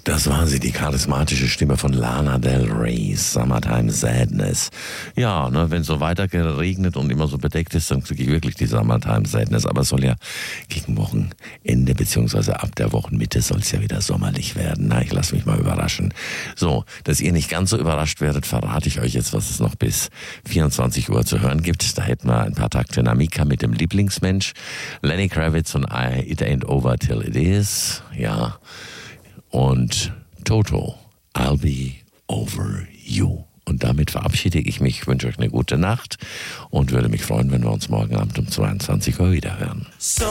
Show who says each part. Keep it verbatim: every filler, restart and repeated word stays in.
Speaker 1: Das war sie, die charismatische Stimme von Lana Del Rey, Summertime Sadness. Ja, ne, wenn es so weiter geregnet und immer so bedeckt ist, dann kriege ich wirklich die Summertime Sadness. Aber es soll ja gegen Wochenende beziehungsweise ab der Wochenmitte soll es ja wieder sommerlich werden. Na, ich lasse mich mal überraschen. So, dass ihr nicht ganz so überrascht werdet, verrate ich euch jetzt, was es noch bis vierundzwanzig Uhr zu hören gibt. Da hätten wir ein paar Takte Namika mit dem Lieblingsmensch, Lenny Kravitz und I, It Ain't Over Till It Is. Ja. Und Toto, I'll Be Over You. Und damit verabschiede ich mich, wünsche euch eine gute Nacht und würde mich freuen, wenn wir uns morgen Abend um zweiundzwanzig Uhr wieder hören.
Speaker 2: So